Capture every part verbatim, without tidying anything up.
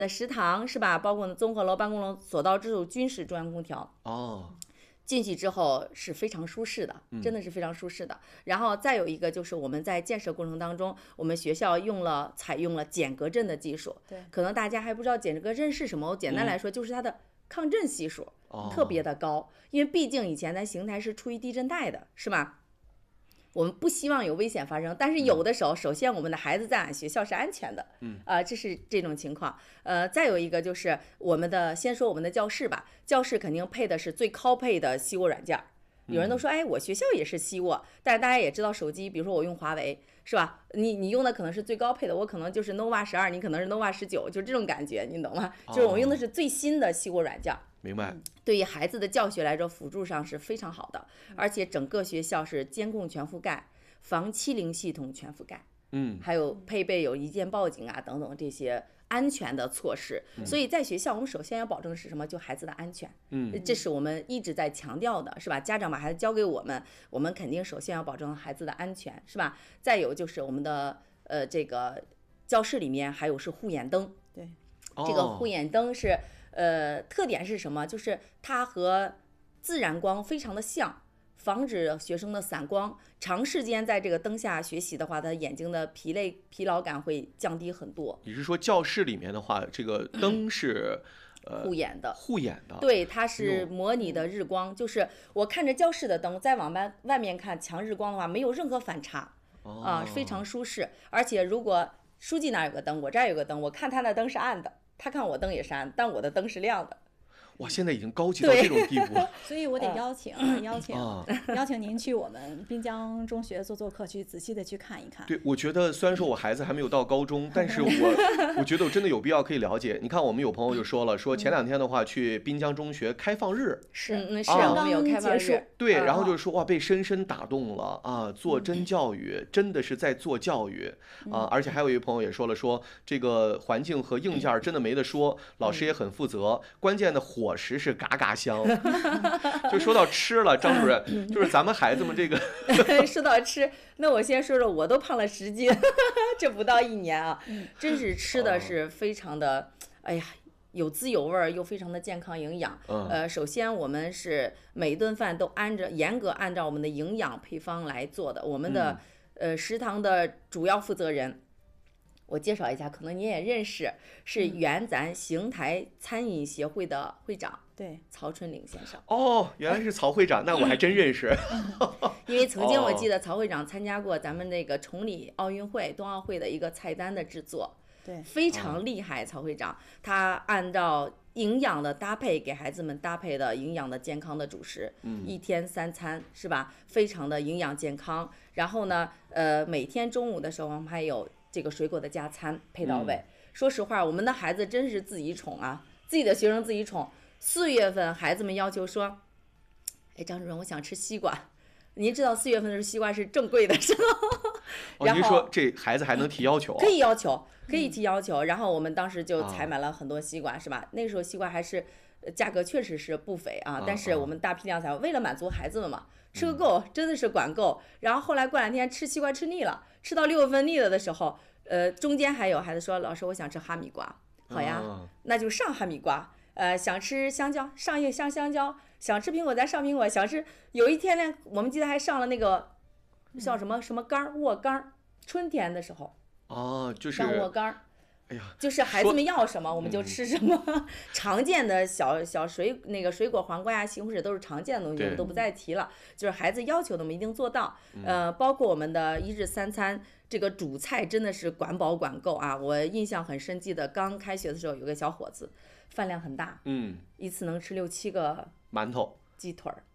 的食堂是吧？包括综合楼、办公楼，所到之处均是中央空调。 哦。 进去之后是非常舒适的，真的是非常舒适的。嗯、然后再有一个就是我们在建设过程当中，我们学校用了采用了减隔震的技术。 对， 可能大家还不知道减隔震是什么，我简单来说就是它的抗震系数、嗯、特别的高，因为毕竟以前咱邢台是处于地震带的，是吧？我们不希望有危险发生，但是有的时候，首先我们的孩子在俺学校是安全的，嗯，啊、呃，这是这种情况。呃，再有一个就是我们的，先说我们的教室吧，教室肯定配的是最高配的吸涡软件。有人都说，哎，我学校也是吸涡，但是大家也知道，手机，比如说我用华为，是吧？你你用的可能是最高配的，我可能就是 nova 十二，你可能是 nova 十九，就这种感觉，你懂吗？就是我用的是最新的吸涡软件。 明白。 对于孩子的教学来说，辅助上是非常好的，而且整个学校是监控全覆盖，防欺凌系统全覆盖， 嗯， 还有配备有一键报警啊等等这些安全的措施。嗯、所以在学校，我们首先要保证的是什么？就孩子的安全。嗯，这是我们一直在强调的，是吧？家长把孩子交给我们，我们肯定首先要保证孩子的安全，是吧？再有就是我们的呃这个教室里面还有是护眼灯。 对， 这个护眼灯是。呃，特点是什么？就是它和自然光非常的像，防止学生的散光。长时间在这个灯下学习的话，他眼睛的疲累、疲劳感会降低很多。 你是说教室里面的话，这个灯是、 嗯、呃护眼的？ 护眼的。 对，它是模拟的日光，就是我看着教室的灯，再往外外面看强日光的话，没有任何反差啊、 哦呃，非常舒适。而且如果书记那儿有个灯，我这儿有个灯，我看他那灯是暗的。他看我灯也是暗，但我的灯是亮的。 哇，现在已经高级到这种地步， 所以我得邀请、嗯、邀请、啊、邀请您去我们滨江中学做做客，去仔细的去看一看。 对，我觉得虽然说我孩子还没有到高中，但是我我觉得我真的有必要可以了解。你看，我们有朋友就说了，说前两天的话去滨江中学开放日， 是嗯是、啊、我们有开放日， 对，然后就是说哇，被深深打动了啊，做真教育，真的是在做教育啊，而且还有一位朋友也说了，说这个环境和硬件真的没得说，老师也很负责，关键的伙食是嘎嘎香。就说到吃了，张主任，就是咱们孩子们这个说到吃，那我先说说，我都胖了十斤，这不到一年啊，真是吃的是非常的，哎呀，有滋有味又非常的健康营养。呃，首先我们是每一顿饭都按照严格按照我们的营养配方来做的，我们的呃食堂的主要负责人。我介绍一下，可能你也认识，是原咱邢台餐饮协会的会长， 对， 曹春岭先生。 哦，原来是曹会长，那我还真认识。 因为曾经我记得曹会长参加过咱们那个崇礼奥运会、冬奥会的一个菜单的制作， 对， 非常厉害。曹会长他按照营养的搭配，给孩子们搭配的营养的健康的主食，嗯，一天三餐是吧？非常的营养健康。然后呢，呃，每天中午的时候我们还有这个水果的加餐配到位。嗯、说实话，我们的孩子真是自己宠啊，自己的学生自己宠。四月份孩子们要求说，哎，张主任，我想吃西瓜。您知道四月份的时候西瓜是正贵的时候。 哦，您说这孩子还能提要求？ 可以要求，可以提要求。嗯、然后我们当时就采买了很多西瓜，啊、是吧？那时候西瓜还是价格确实是不菲啊，啊但是我们大批量采，为了满足孩子们嘛，吃个够，真的是管够。然后后来过两天吃西瓜吃腻了，吃到六月份腻了的时候，呃，中间还有孩子说，老师我想吃哈密瓜，好呀，啊、那就上哈密瓜。呃，想吃香蕉，上一上香蕉；想吃苹果，再上苹果。想吃，有一天呢，我们记得还上了那个叫什么什么干儿，沃干儿。春天的时候， 哦，就是上沃干儿。 哎呀， 就是孩子们要什么我们就吃什么。嗯、常见的小小水那个水果，黄瓜呀、西红柿都是常见的东西，我们都不再提了。就是孩子要求的，我们一定做到。嗯、呃，包括我们的一日三餐，这个主菜真的是管饱管够啊！我印象很深，记得刚开学的时候，有个小伙子。饭量很大， 嗯， 一次能吃六七个馒头、 鸡腿儿，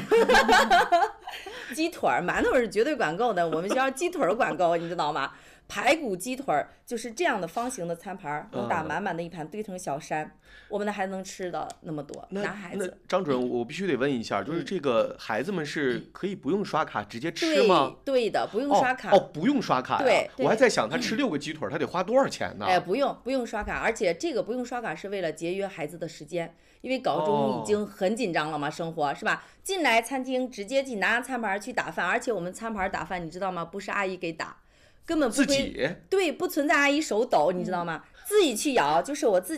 鸡腿儿、馒头是绝对管够的。我们学校鸡腿儿管够，你知道吗？排骨鸡腿儿就是这样的方形的餐盘，能打满满的一盘，堆成小山。嗯、我们的孩子能吃的那么多，男孩子。 那张主任，我必须得问一下，就是这个孩子们是可以不用刷卡直接吃吗？ 对, 对的，不用刷卡。 哦，哦不用刷卡呀。 对， 我还在想他吃六个鸡腿，他得花多少钱呢？ 哎，不用，不用刷卡，而且这个不用刷卡是为了节约孩子的时间，因为高中已经很紧张了嘛，哦、生活是吧？进来餐厅直接进拿餐盘去打饭，而且我们餐盘打饭，你知道吗？不是阿姨给打。根本不自己对，不存在阿姨手抖，你知道吗？自己去舀，就是我自己。